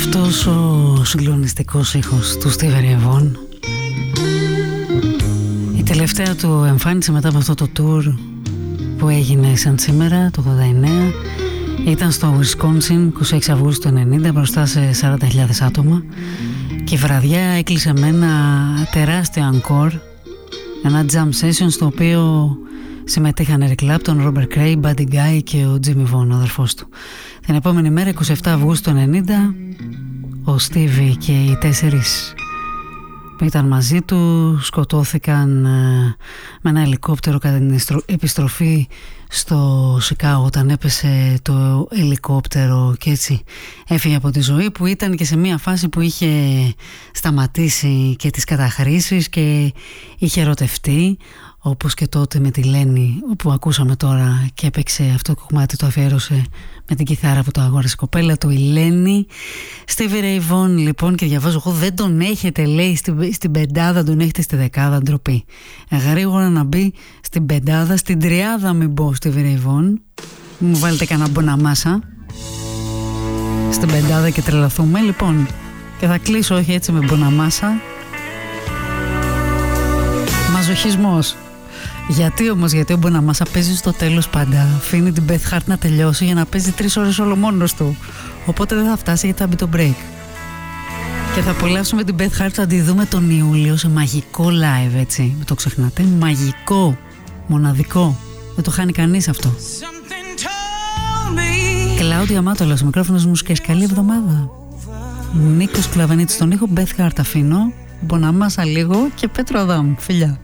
Αυτός ο συγκλονιστικός ήχος του Stevie Ray Vaughan, η τελευταία του εμφάνιση μετά από αυτό το tour που έγινε σαν σήμερα το 89, ήταν στο Wisconsin 26 Αυγούστου του 90 μπροστά σε 40.000 άτομα, και η βραδιά έκλεισε με ένα τεράστιο encore, ένα jam session στο οποίο συμμετείχαν Eric Clapton, Robert Cray, Buddy Guy και ο Jimmy Vaughan, ο αδερφός του. Την επόμενη μέρα, 27 Αυγούστου του 90, ο Stevie και οι τέσσερις που ήταν μαζί του σκοτώθηκαν με ένα ελικόπτερο κατά την επιστροφή στο Σικάγο, όταν έπεσε το ελικόπτερο και έτσι έφυγε από τη ζωή, που ήταν και σε μια φάση που είχε σταματήσει και τις καταχρήσεις και είχε ερωτευτεί, όπως και τότε με τη Λένη που ακούσαμε τώρα, και έπαιξε αυτό το κομμάτι, το αφιέρωσε με την κιθάρα που το αγόρασε η κοπέλα του, η Λένη. Stevie Ray Vaughan λοιπόν, και διαβάζω εγώ, δεν τον έχετε λέει στην πεντάδα, τον έχετε στη δεκάδα, ντροπή. Γρήγορα να μπει στην πεντάδα, στην τριάδα μην πω Stevie Ray Vaughan. Μου βάλετε κανένα μποναμάσα στην πεντάδα και τρελαθούμε λοιπόν. Και θα κλείσω όχι έτσι με μποναμάσα, μαζοχισμός. Γιατί όμως, γιατί ο Μποναμάσα παίζει στο τέλος πάντα. Αφήνει την Beth Hart να τελειώσει για να παίζει 3 ώρες όλο μόνος του. Οπότε δεν θα φτάσει γιατί θα μπει το break. Και θα απολαύσουμε την Beth Hart, θα τη δούμε τον Ιούλιο σε μαγικό live, έτσι. Μην το ξεχνάτε. Μαγικό. Μοναδικό. Δεν το χάνει κανείς αυτό. Κλάουδια Μάτολα στο μικρόφωνο της μουσικής. Καλή εβδομάδα. Νίκος Κλαβανίτης στον ήχο, Beth Hart αφήνω, Μποναμάσα λίγο και Πέτρο Αδάμ. Φιλιά.